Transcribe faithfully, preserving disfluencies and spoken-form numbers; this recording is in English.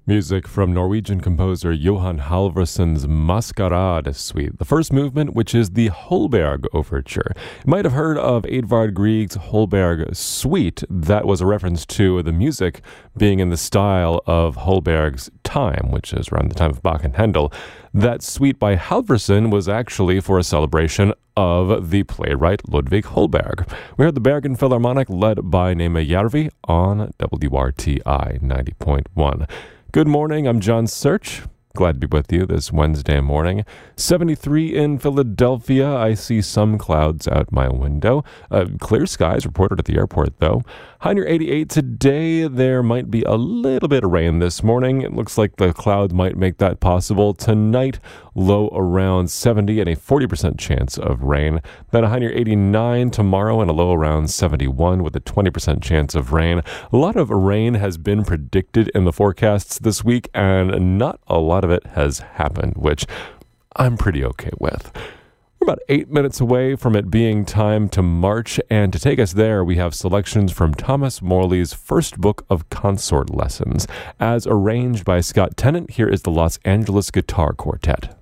Music from Norwegian composer Johan Halvorson's Masquerade Suite, the first movement, which is the Holberg Overture. You might have heard of Edvard Grieg's Holberg Suite. That was a reference to the music being in the style of Holberg's time, which is around the time of Bach and Handel. That suite by Halvorson was actually for a celebration of the playwright Ludwig Holberg. We heard the Bergen Philharmonic led by Nema Järvi on W R T I ninety point one. Good morning, I'm John Search. Glad to be with you this Wednesday morning. seventy-three in Philadelphia. I see some clouds out my window. Uh, clear skies reported at the airport, though. High near eighty-eight today. There might be a little bit of rain this morning. It looks like the clouds might make that possible. Tonight, low around seventy and a forty percent chance of rain. Then a high near eighty-nine tomorrow and a low around seventy-one with a twenty percent chance of rain. A lot of rain has been predicted in the forecasts this week, and not a lot of it has happened, which I'm pretty okay with. We're about eight minutes away from it being time to march, and to take us there, we have selections from Thomas Morley's first book of consort lessons. As arranged by Scott Tennant, here is the Los Angeles Guitar Quartet.